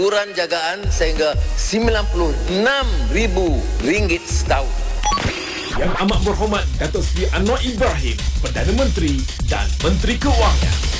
Iuran jagaan sehingga RM96,000 setahun. Yang amat berhormat Datuk Seri Anwar Ibrahim, Perdana Menteri dan Menteri Keuangan.